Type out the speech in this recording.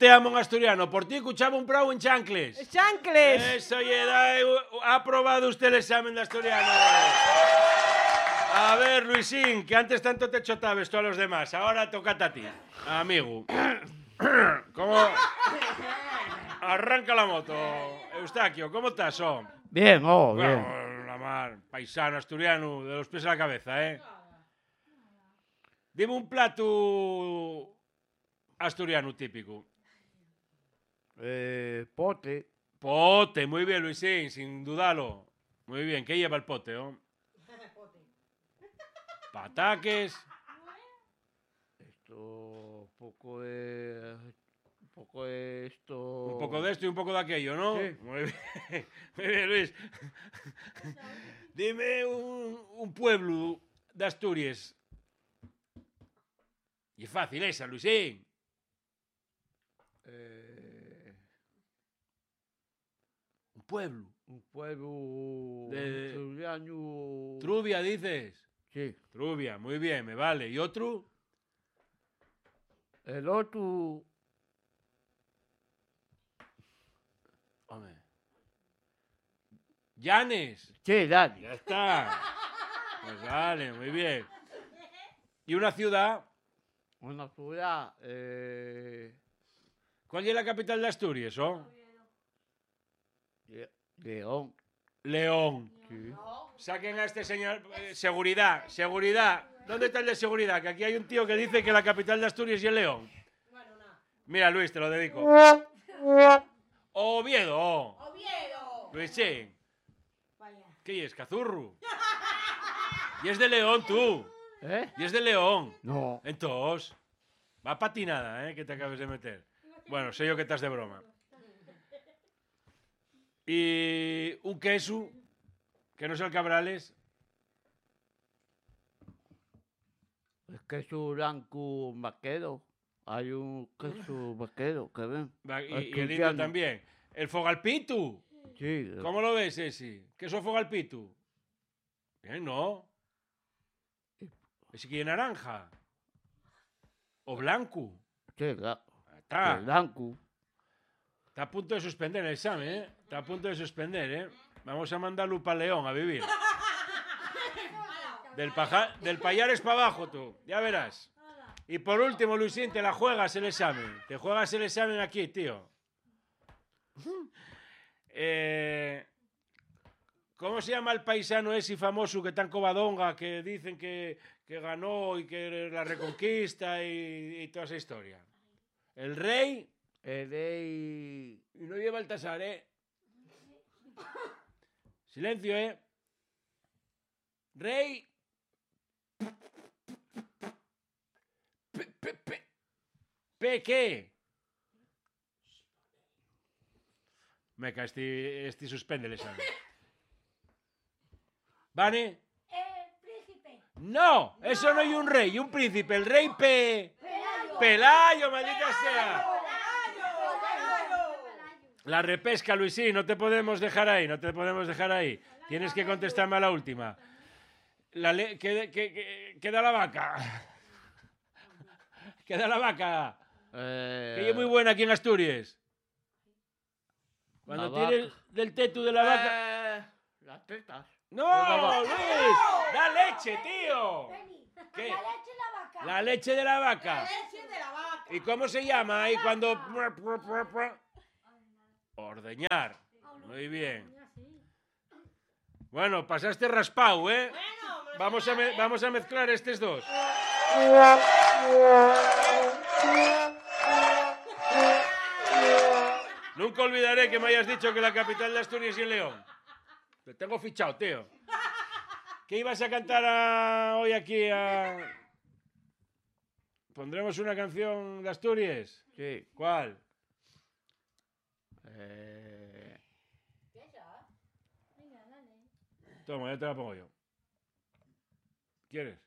te amo en asturiano? Por ti escuchaba un prau en chancles. ¡Chancles! Eso, ha aprobado usted el examen de asturiano. A ver, Luisín, que antes tanto te chotabes tú a los demás. Ahora tócate a ti, amigo. ¿Cómo? Arranca la moto. Eustaquio, ¿cómo estás, Bien, bien. Bueno, la mar, paisano asturiano, de los pies a la cabeza, ¿eh? Dime un plato asturiano típico. Pote. Pote, muy bien, Luisín, sin dudarlo. Muy bien, ¿qué lleva el pote, Pataques. Un poco de esto. Un poco de esto y un poco de aquello, ¿no? Sí. Muy bien, muy bien, Luis. Dime un pueblo de Asturias. Y es fácil esa, Luisín. Un pueblo. Un pueblo De- asturiano. Trubia, dices. Sí. Trubia, muy bien, me vale. ¿Y otro? El otro. Hombre. Llanes. Sí, Dani. Ya está. Pues vale, muy bien. ¿Y una ciudad? Una ciudad. ¿Cuál es la capital de Asturias, León. León. Sí. Saquen a este señor. Seguridad, seguridad. ¿Dónde está el de seguridad? Que aquí hay un tío que dice que la capital de Asturias es León. Mira, Luis, te lo dedico. Oviedo. ¡Oviedo! Luisín. ¿Qué es? Cazurru. Y es de León, tú. Y es de León. No. Entonces, va patinada, que te acabes de meter. Bueno, sé yo que estás de broma. Y un queso, que no es el Cabrales. El queso blanco vaquero. Hay un queso vaquero que ven. Y el indio también. El fogalpitu. Sí. ¿Cómo lo ves, ese? ¿Queso fogalpitu? Bien, ¿no? Ese que es naranja. O blanco. Sí, Está. blanco. Está a punto de suspender el examen, Está a punto de suspender, Vamos a mandarlo para León a vivir. Del Payares para abajo, tú. Ya verás. Y por último, Luisín, te la juegas el examen. Te juegas el examen aquí, tío. ¿Cómo se llama el paisano ese famoso que está en Covadonga, que dicen que ganó y que la reconquista y toda esa historia? El rey... El rey. Y no lleva el tasar, Silencio, Rey. ¿Qué? Meca, este suspende el examen. ¿Vane? Príncipe. No, eso no hay un rey, y un príncipe. El rey Pelayo, maldita sea. La repesca, Luisín, no te podemos dejar ahí, Tienes que contestarme a la última. Queda la vaca. Queda la vaca. Que es muy buena aquí en Asturias. Cuando tienes del tetu de la vaca... Las tetas. ¡No, Luis! ¡Da leche, tío! ¿Qué? La leche de la vaca. La leche de la vaca. ¿Y cómo se llama ahí cuando...? Ordeñar. Muy bien. Bueno, pasaste raspado, Vamos a mezclar estos dos. Nunca olvidaré que me hayas dicho que la capital de Asturias es León. Te tengo fichado, tío. ¿Qué ibas a cantar hoy aquí? ¿Pondremos una canción de Asturias? Sí. ¿Cuál? Toma, ya te la pongo yo. ¿Quieres?